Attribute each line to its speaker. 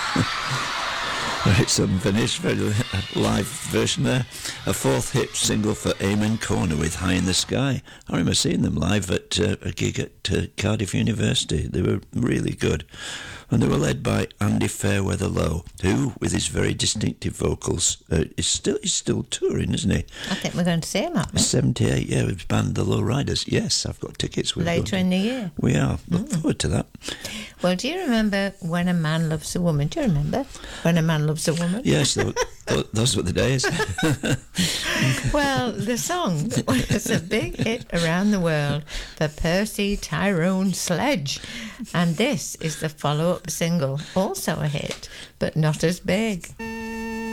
Speaker 1: It's unfinished, very live version there. A fourth hit single for Amen Corner with High in the Sky. I remember seeing them live at a gig at Cardiff University. They were really good. And they were led by Andy Fairweather Lowe, who, with his very distinctive vocals, is still touring, isn't he?
Speaker 2: I think we're going to see him, aren't we?
Speaker 1: 78, yeah, with his band The Low Riders. Yes, I've got tickets.
Speaker 2: Later in the year.
Speaker 1: We are. Look forward to that.
Speaker 2: Well, do you remember When a Man Loves a Woman? Do you remember When a Man Loves a Woman?
Speaker 1: Yes, those were the days.
Speaker 2: Well, the song was a big hit around the world for Percy Tyrone Sledge. And this is the follow-up single, also a hit, but not as big.